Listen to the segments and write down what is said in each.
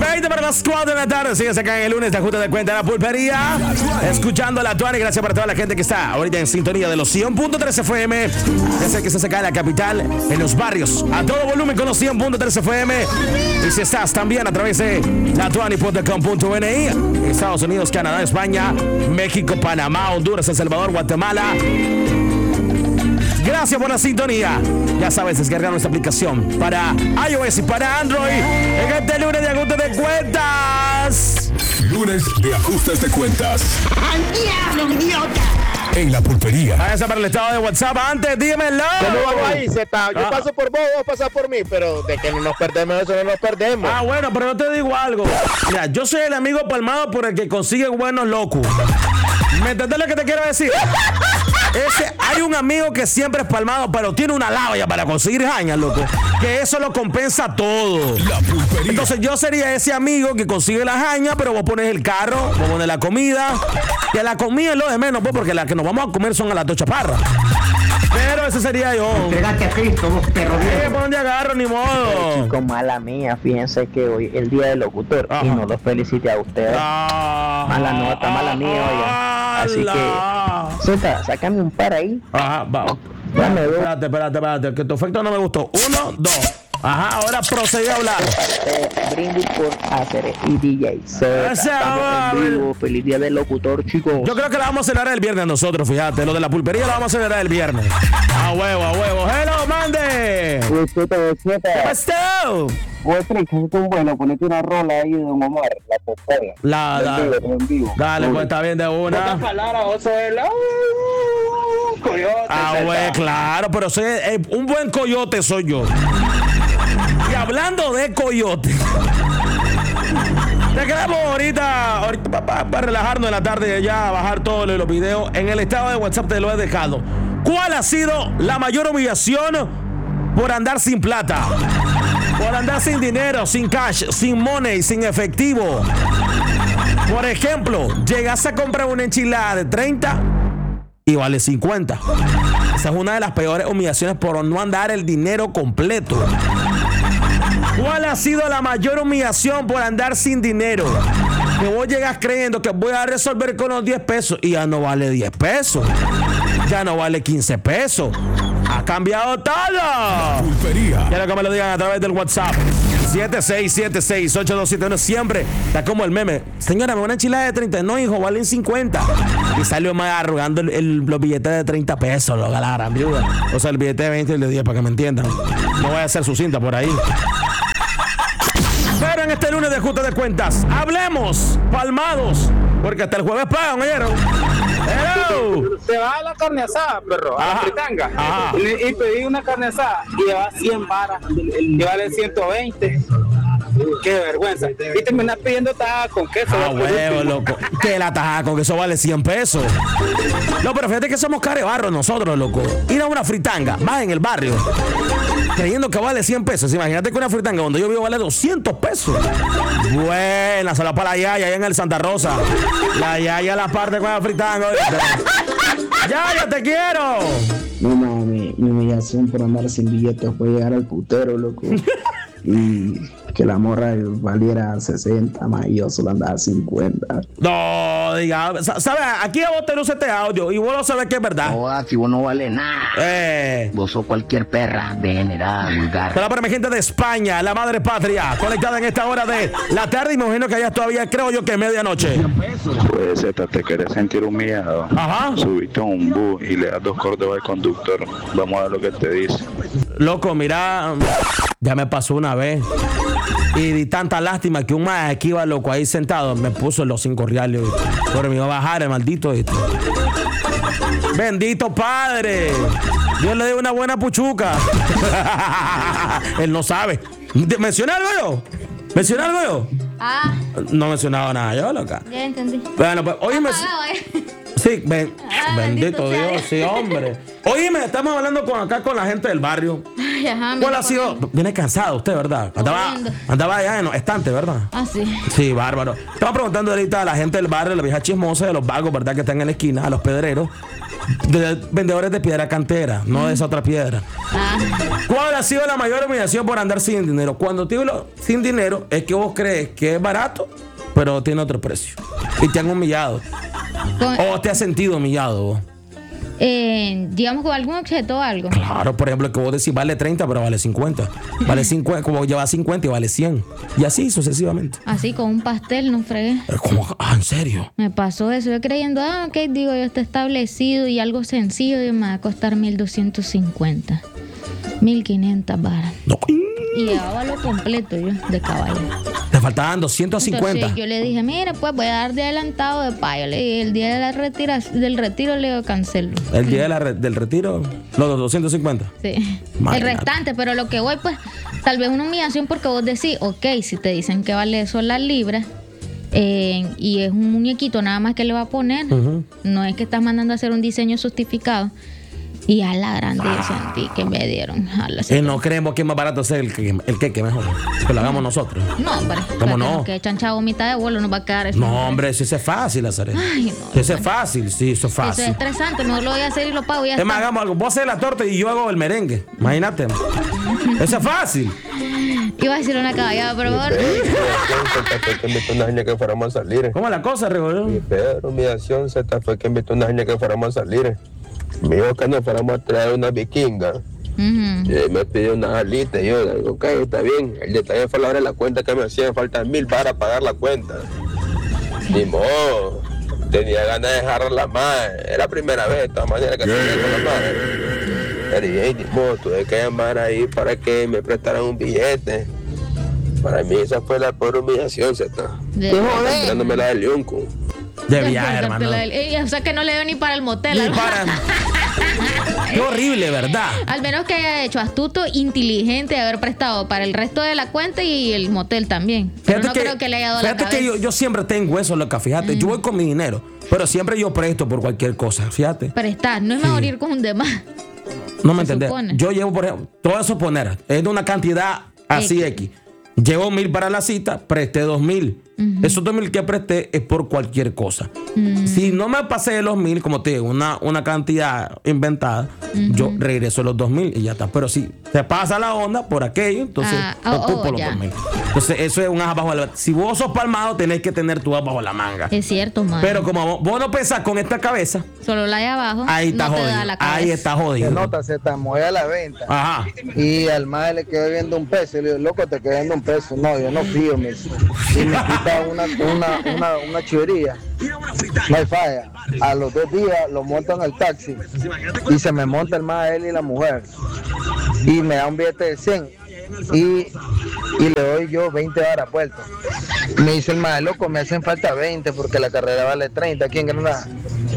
20 para las 4 de la tarde. Sigues acá en el lunes de ajuste de cuenta de la pulpería. Escuchando a la Tuani. Gracias para toda la gente que está ahorita en sintonía de los 100.3 FM. Ya sé que estás acá en la capital, en los barrios, a todo volumen con los 100.3 FM. Y si estás también a través de latuani.com.ni, Estados Unidos, Canadá, España, México, Panamá, Honduras, El Salvador, Guatemala. Gracias por la sintonía. Ya sabes, descargar nuestra aplicación para iOS y para Android en este lunes de ajuste de cuentas. Lunes de ajustes de cuentas. ¡Al diablo, idiota! En la pulpería. Váyanse para el estado de WhatsApp antes, dímelo. ¿Cómo vamos ahí, Zeta? Yo paso por vos, vos pasas por mí, pero de que no nos perdemos, eso no nos perdemos. Ah, bueno, pero yo te digo algo. Mira, yo soy el amigo palmado por el que consigue buenos locos. ¿Me entiendes lo que te quiero decir? Hay un amigo que siempre es palmado, pero tiene una labia para conseguir jañas, loco. Que eso lo compensa todo. La pulpería. Entonces yo sería ese amigo que consigue la jaña, pero vos pones el carro, vos pones la comida. Que la comida es lo de menos, pues, porque las que nos vamos a comer son a las 2 chaparras. Pero ese sería yo. Entregate a Cristo, vos perro viejo. ¿Por dónde agarro? Ni modo. Chicos, mala mía, fíjense que hoy es el día del locutor. Ajá. Y no los felicité a ustedes. Mala nota, mala mía, oiga. Así que, Zeta, sácame un par ahí. Ajá, vamos. Dame dos. Espérate, que tu efecto no me gustó. 1, 2. Ajá, ahora procedí a hablar. Brindis por hacer y DJ Zeta. Ese Estamos en vivo. Feliz día del locutor, chicos. Yo creo que la vamos a celebrar el viernes nosotros, fíjate. Lo de la pulpería la vamos a celebrar el viernes. A huevo, a huevo. Hello, mande. ¿Qué pasó? Vos crees que es un bueno, ponete una rola ahí de Don Omar, la popera. En vivo. Dale, pues está bien de una. Coyote, Ah, güey, claro, pero soy un buen coyote soy yo. Y hablando de coyote, te quedamos ahorita para relajarnos en la tarde y ya bajar todos los videos. En el estado de WhatsApp te lo he dejado. ¿Cuál ha sido la mayor humillación por andar sin plata? Por andar sin dinero, sin cash, sin money, sin efectivo. Por ejemplo, llegas a comprar una enchilada de 30 y vale 50. Esa es una de las peores humillaciones por no andar el dinero completo. ¿Cuál ha sido la mayor humillación por andar sin dinero? Que vos llegas creyendo que voy a resolver con los 10 pesos y ya no vale 10 pesos. Ya no vale 15 pesos. Ha cambiado todo. Pulpería. Quiero que me lo digan a través del WhatsApp. 76768271. Siempre está como el meme. Señora, me una enchilada de 30. No, hijo, valen 50. Y salió más arrugando los billetes de 30 pesos, lo la gran viuda. O sea, el billete de 20 y el de 10, para que me entiendan. No voy a hacer su cinta por ahí. Pero en este lunes de ajuste de cuentas, hablemos palmados, porque hasta el jueves pagan, ¿oyeron? Hello. Se va a la carne asada, perro, a la fritanga. Ajá. Y pedí una carne asada y lleva 100 varas y vale 120. Qué vergüenza. Y terminas pidiendo tajada con queso. Ah, huevo, loco. Que la tajada con queso vale 100 pesos. No, pero fíjate que somos carebarros nosotros, loco. Ir a una fritanga, más en el barrio, creyendo que vale 100 pesos. Imagínate que una fritanga donde yo vivo vale 200 pesos. Buena, se la para la yaya allá en el Santa Rosa. La yaya la parte con la fritanga. ¡Yaya, te quiero! No mames, mi humillación por andar sin billetes fue llegar al putero, loco. Y que la morra valiera 60, más y yo solo andaba 50. No, diga, ¿sabes? Aquí a vos te luce este audio y vos lo sabes que es verdad. No, si vos no vale nada. Vos sos cualquier perra degenerada, vulgar. Para mi gente de España, la madre patria, conectada en esta hora de la tarde y me imagino que allá todavía, creo yo, que medianoche. Pues Zeta, te querés sentir humillado. Ajá. Subiste a un bus y le das 2 córdobas al conductor. Vamos a ver lo que te dice. Loco, mira, ya me pasó una vez. Y di tanta lástima que un más que iba loco ahí sentado me puso los 5 reales. Pero me iba a bajar el maldito esto. Bendito Padre. Dios le dio una buena puchuca. Él no sabe. ¿Mencioné algo yo? ¿Mencioné algo yo? Ah, No he mencionado nada yo, loca. ya entendí. Bueno, pues oye, Sí, bendito bendito sea Dios, Dios. sí, hombre. Oíme, estamos hablando acá con la gente del barrio. Ay, ajá, ¿Cuál mira, ha sido? Viene cansado usted, ¿verdad? Corriendo. Andaba allá en los estantes, ¿verdad? Ah, sí. Sí, bárbaro. Estamos preguntando ahorita a la gente del barrio, la vieja chismosa, de los vagos, ¿verdad? Que están en la esquina, a los pedreros, de vendedores de piedra cantera, no de esa otra piedra. Ah, ¿Cuál ha sido la mayor humillación por andar sin dinero? Cuando te digo sin dinero, es que vos crees que es barato, pero tiene otro precio. Y te han humillado. con- ¿O te has sentido humillado vos? digamos con algún objeto o algo. Claro, por ejemplo, que vos decís vale 30, pero vale 50. Vale 50, como lleva 50 y vale 100. Y así sucesivamente. Así con un pastel, no fregué. Es como, ¿en serio? Me pasó eso, yo creyendo, ok, digo, yo está establecido y algo sencillo y me va a costar 1,250. 1,500 varas. No. Y llevaba lo completo yo, de caballo. Te faltaban 250. Entonces yo le dije, mira, pues voy a dar de adelantado de payo. Le dije, el día de la del retiro le digo, cancelo. El día del retiro, los 250. Sí. Imagínate. El restante, pero lo que voy, pues, tal vez una humillación porque vos decís, ok, si te dicen que vale eso las libras y es un muñequito nada más que le va a poner, no es que estás mandando a hacer un diseño justificado. Y a la grande yo sentí que me dieron. No creemos que es más barato hacer el queque mejor. Que lo hagamos nosotros. No, hombre. ¿Cómo no? Que echan chavo mitad de vuelo nos va a quedar eso. No, hombre, eso es fácil hacer eso. Ay, no, Eso es fácil, sí, eso es Eso es fácil. estresante, mejor lo voy a hacer y lo pago y ya Es más, está. hagamos algo. Vos haces la torta y yo hago el merengue. Imagínate. Eso es fácil. Iba a decir una caballada, pero mejor. que invitó una niña que fuéramos a salir. ¿Cómo es la cosa, Rigolero? Pero humillación Z fue que invitó una niña que fuéramos a salir. Me dijo que nos fuéramos a traer una vikinga. Y me pidió una alita y yo le digo, ok, está bien. El detalle fue la hora de la cuenta que me hacían falta 1,000 para pagar la cuenta. Ni modo. Tenía ganas de dejarla más. Era la primera vez, de todas maneras, que tenía con la madre. Pero ni modo, tuve que llamar ahí para que me prestaran un billete. Para mí esa fue la peor humillación, Z. Tirándome la del Yunco. De viaje, hermano. O sea que no le dio ni para el motel. Ni ¿no? para. Qué horrible, ¿verdad? Al menos que haya hecho astuto, inteligente, haber prestado para el resto de la cuenta y el motel también. Pero no creo que le haya dado la Fíjate cabeza. que yo siempre tengo eso, loca, fíjate. Yo voy con mi dinero, pero siempre yo presto por cualquier cosa, fíjate. Prestar, no es mejor ir con un demás. No me se entendés. supone. Yo llevo, por ejemplo, todo eso poner, es de una cantidad así X. Llevo 1,000 para la cita, presté 2,000. Esos 2,000 que presté es por cualquier cosa. Si no me pasé de los 1,000, como te digo, una cantidad inventada, yo regreso los 2,000 y ya está. Pero si te pasa la onda por aquello, entonces ocupo los ya. 2,000. Entonces eso es un as bajo la... Si vos sos palmado, tenés que tener tu as bajo la manga. Es cierto, man. Pero como vos no pensás con esta cabeza, Solo la de abajo. ahí está no te jodido. da la cabeza. Ahí está jodido. Se nota, se está muy a la venta. Ajá. Y al más le quedó viendo $1. Y le digo, loco, te quedé viendo $1. No, yo no fío, me dice. Y me quita una chivería. No hay falla. A los 2 días lo monto en el taxi. Y se me monta el más él y la mujer. Y me da un billete de 100. Y le doy yo 20 varas vueltas. Me dice el más loco, me hacen falta 20 porque la carrera vale 30 aquí en Granada.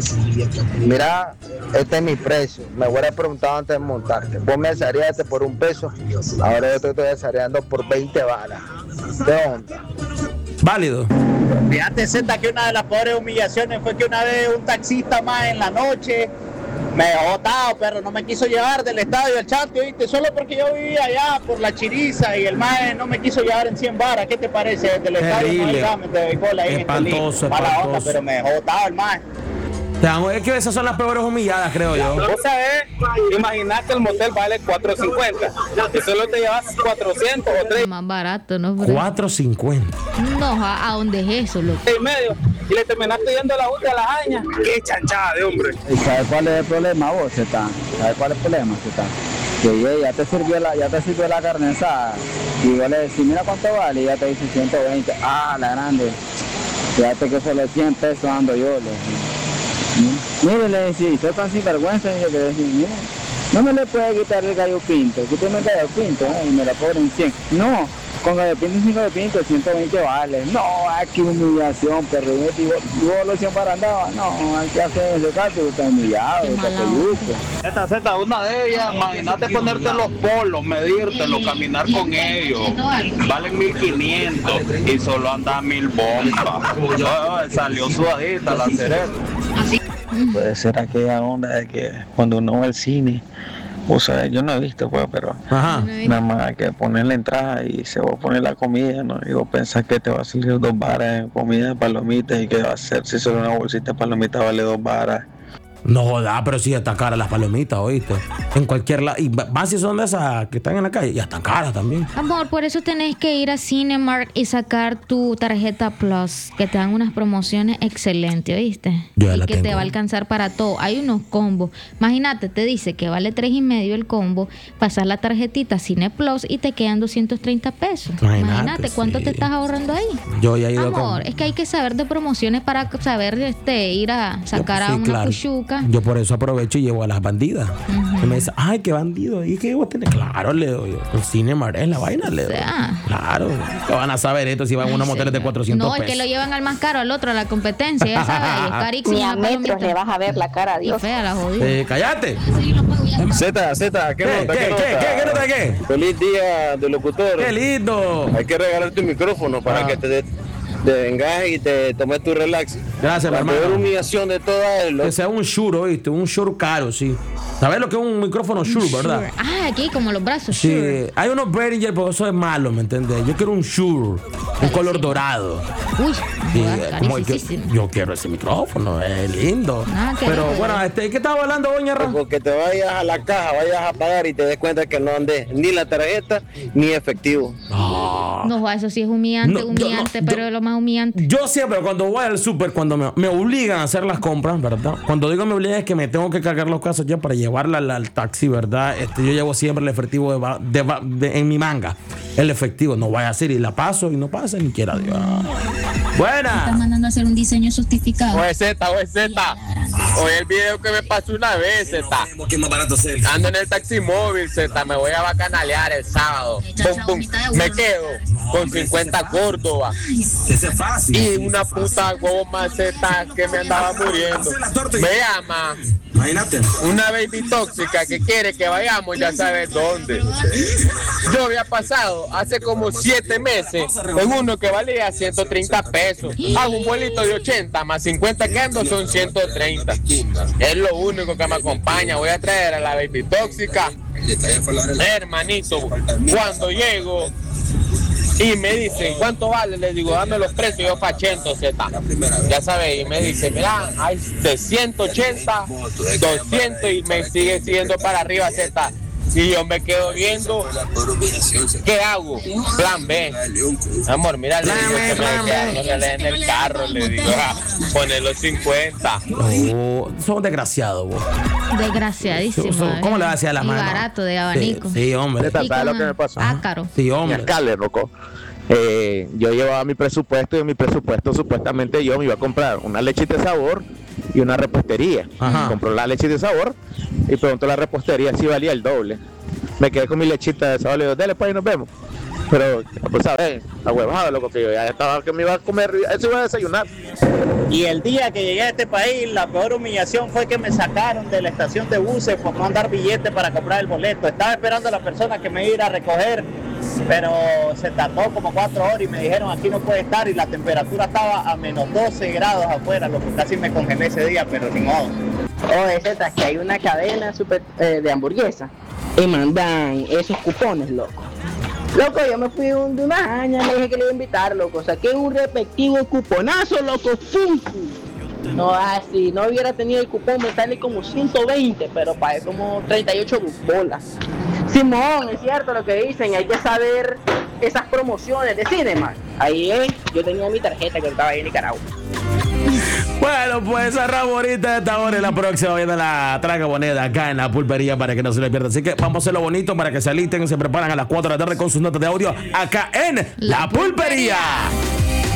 Mira, este es mi precio. Me hubiera preguntado antes de montarte. Vos me asareaste por $1. Ahora yo te estoy asareando por 20 varas. ¿Qué onda? Válido. Fíjate, Z, que una de las peores humillaciones fue que una vez un taxista más en la noche me dejó botado, pero no me quiso llevar del estadio al Chante, ¿viste? Solo porque yo vivía allá por la Chiriza y el mae no me quiso llevar en 100 varas. ¿Qué te parece? Del estadio no examen de béisbol ahí en Espantoso, Mala onda, espantoso. pero me dejó botado el mae. Es que esas son las peores humilladas, creo yo. Vos sabés, imaginás que el motel vale $4.50 y solo te llevas 400 o 3 Más barato, ¿no? 4.50. No, ¿a dónde es eso, loco? y medio y le terminaste yendo a la UTE a la Jaña. Qué chanchada de hombre. ¿Y sabes cuál es el problema vos, Zeta? ¿Sabes cuál es el problema, Zeta? Que ya te sirvió la carne asada y vos le decís, mira cuánto vale, y ya te dice 120. Ah, la grande. Fíjate que solo 100 pesos ando yo, le dije. Mire, le decía, usted está sin vergüenza, y yo le decía, mire, no me le puede quitar el gallo pinto, quíteme el gallo pinto, y me la cobren 100. No, con gallo pinto y sin gallo pinto, 120 vale. No, qué humillación, perro. Y vos los 100 para andaba, no, hay que hacer ese caso, está humillado, está peyuco. Z, una de ellas, imagínate ponerte los polos, medírtelo, caminar con ellos. Valen 1,500 y solo anda 1,000 bombas. Salió sudadita la cereza. Puede ser aquella onda de que cuando uno va al cine, o sea, yo no he visto, pues, pero nada más hay que poner la entrada y se va a poner la comida, ¿no? Y vos pensás que te va a salir 2 varas en comida de palomitas y que va a ser, si solo una bolsita de palomitas vale 2 varas. No jodas, pero sí están caras las palomitas, ¿oíste? En cualquier lado. Y más si son de esas que están en la calle, ya están caras también. Amor, por eso tenés que ir a Cinemark y sacar tu tarjeta Plus, que te dan unas promociones excelentes, ¿oíste? Yo ya y la que tengo. te va a alcanzar para todo. Hay unos combos. Imagínate, te dice que vale 3.5 el combo, pasas la tarjetita Cine Plus y te quedan 230 pesos. Imagínate cuánto te estás ahorrando ahí. Yo ya he ido Amor, es que hay que saber de promociones para saber ir a sacar a Sí, una claro. cuchuca. Yo por eso aprovecho y llevo a las bandidas. Y me dice, ay, qué bandido. Y que vos tenés. Claro, le doy. El Cinemark es la vaina, le doy. Claro. ¿Qué van a saber esto si van a unos moteles de 400 No, el pesos? que lo llevan al más caro, al otro, a la competencia, ya sabes, es carísimo. Ni a la metros palomita. le vas a ver la cara a Dios. Y fea la jodida. Cállate. Z, ¿qué nota? ¿Qué nota qué? Feliz día de locutor. ¡Qué lindo! Hay que regalarte un micrófono para que te vengas y te tomes tu relax. Gracias, la hermano. peor humillación de todas es Que sea un Shure, ¿oíste? Un Shure caro, sí. ¿Sabes lo que es un micrófono Shure, verdad? Ah, aquí como los brazos. Sí, Shure. hay unos Behringer, pero eso es malo, ¿me entiendes? Yo quiero un Shure, un color dorado. Uy, Sí, joder, como que carísimo. yo quiero ese micrófono, es lindo. qué Pero lindo. bueno, ¿qué estaba hablando, doña Ra? que te vayas a la caja, vayas a pagar y te des cuenta que no andes ni la tarjeta ni efectivo. No, eso sí es humillante, pero es lo más humillante. Yo siempre cuando voy al súper, cuando me obligan a hacer las compras, ¿verdad? Cuando digo me obligan es que me tengo que cargar los casos ya para llevarla al taxi, ¿verdad? Yo llevo siempre el efectivo en mi manga. El efectivo, no vaya a ser y la paso y no pasa ni quiera Dios. Buena. Estás mandando a hacer un diseño justificado. Oye, Z. Oye, el video que me pasó una vez, Z. Ando en el taxi móvil, Z. Me voy a bacanalear el sábado. Pum, pum. Me quedo con 50 Córdoba. Y una puta goma, Z, que me andaba muriendo. Me llama una baby tóxica que quiere que vayamos, ya sabes dónde. Yo había pasado hace como 7 meses en uno que valía 130 pesos. Hago un vuelito de 80 más 50 que ando son 130. Es lo único que me acompaña. Voy a traer a la baby tóxica. Hermanito, cuando llego y me dicen, ¿cuánto vale? Les digo, dame los precios, yo fachento, Z. Ya sabes, y me dice, mira, hay de 180, 200 y me sigue siguiendo para arriba, Z. Y yo me quedo viendo, ¿qué hago? Plan B. Amor, mira, le digo que me queda, no se lee en el carro, le digo, poner los 50. Oh, son desgraciados, vos. Desgraciadísimo. ¿Cómo le vas a decir a las Y manos? barato de abanico. Sí, hombre. ¿Sabes lo que me pasó? Ácaro. Sí, hombre. Cale, loco. Yo llevaba mi presupuesto y en mi presupuesto supuestamente yo me iba a comprar una lechita de sabor y una repostería. Compró la lechita de sabor y preguntó a la repostería si valía el doble. Me quedé con mi lechita de sabor y le digo, dale pues ahí nos vemos. Pero, pues sabes, la huevada, loco, que yo ya estaba que me iba a comer, eso iba a desayunar. Y el día que llegué a este país, la peor humillación fue que me sacaron de la estación de buses por no andar billete para comprar el boleto. Estaba esperando a la persona que me iba a ir a recoger, pero se tardó como 4 horas y me dijeron aquí no puede estar y la temperatura estaba a menos 12 grados afuera, lo que casi me congelé ese día, pero ni modo. Oye, Z, que hay una cadena de hamburguesa y mandan esos cupones, loco. Loco, yo me fui de unas años, me dije que le iba a invitar, loco. Saqué un respectivo cuponazo, loco, ¡fum! No, así, no hubiera tenido el cupón, me sale como 120, pero pagué como 38 bolas. Simón, es cierto lo que dicen, hay que saber esas promociones de Cinemark. Ahí es, yo tenía mi tarjeta que estaba ahí en Nicaragua. Bueno, pues cerramos ahorita esta hora y la próxima viene la traga moneda acá en la pulpería para que no se le pierda. Así que vamos a hacerlo bonito para que se alisten, se preparan a las 4 de la tarde con sus notas de audio acá en la pulpería.